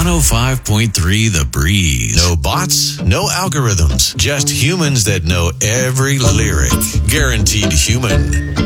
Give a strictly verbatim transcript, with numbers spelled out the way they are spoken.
one oh five point three The Breeze. No bots, no algorithms, just humans that know every lyric. Guaranteed human.